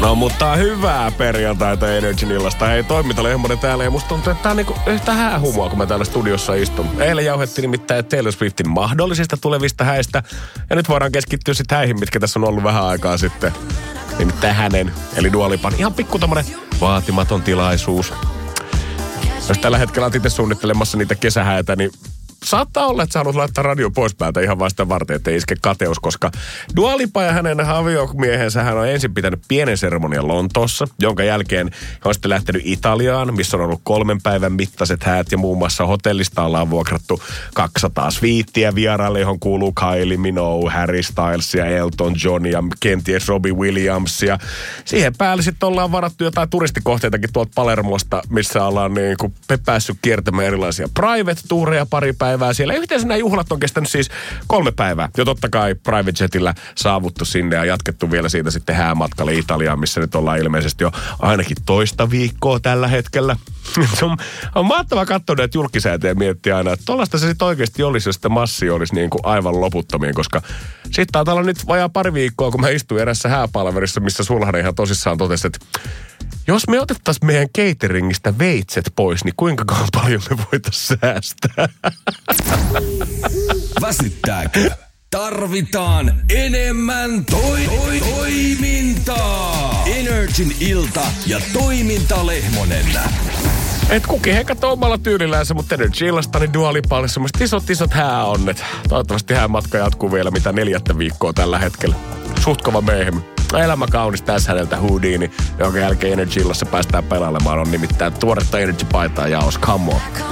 No mutta hyvää perjantaita Energyn illasta. Hei, toimintalehmonen täällä ja musta tuntuu, että tää on niinku yhtä häähumua, kun mä täällä studiossa istun. Eilen jauhettiin nimittäin Taylor Swiftin mahdollisista tulevista häistä. Ja nyt voidaan keskittyä sit häihin, mitkä tässä on ollut vähän aikaa sitten. Nimittäin hänen, eli Dua Lipan. Ihan pikku tommonen vaatimaton tilaisuus. Jos tällä hetkellä olet itse suunnittelemassa niitä kesähäitä, niin saattaa olla, että sä haluat laittaa radio pois päältä ihan vasta varten, ettei iske kateus, koska Dua Lipa ja hänen aviomiehensä hän on ensin pitänyt pienen seremonian Lontoossa, jonka jälkeen he on sitten lähtenyt Italiaan, missä on ollut 3 päivän mittaiset häät ja muun muassa hotellista ollaan vuokrattu 200 sviittiä vieraille, johon kuuluu Kylie Minogue, Harry Styles ja Elton John ja kenties Robbie Williams. Ja siihen päälle sitten ollaan varattu jotain turistikohteitakin tuolta Palermosta, missä ollaan niin kuin päässyt kiertämään erilaisia private-tuureja pari päivää siellä. Yhteensä nämä juhlat on kestänyt siis 3 päivää. Ja totta kai private jetillä saavuttu sinne ja jatkettu vielä siitä sitten häämatkalle Italiaan, missä nyt ollaan ilmeisesti jo ainakin toista viikkoa tällä hetkellä. On mahtavaa katsoa näitä julkisäätöjä ja miettiä aina, että tollaista se sitten oikeasti olisi, jos sitä massia olisi niin kuin aivan loputtomiin, koska sitten taitaa olla nyt vajaa pari viikkoa, kun mä istuin erässä hääpalverissa, missä Sulhanen ihan tosissaan totesi, että jos me otettaisiin meidän cateringista veitset pois, niin kuinka paljon me voitaisiin säästää? Väsyttääkö? Tarvitaan enemmän toimintaa. Energin ilta ja toimintalehmonen. Et kukin heikät omalla tyylillänsä, mutta Energy illasta niin Dua Lipalle semmoiset isot hääonnet. Toivottavasti häämatka jatkuu vielä mitä 4 viikkoa tällä hetkellä. Suht kova meihin. Elämä kaunis tässä häneltä Houdini, jonka jälkeen Energy illassa päästään pelailemaan. On nimittäin tuoretta Energy-paitaa jaos. Come on.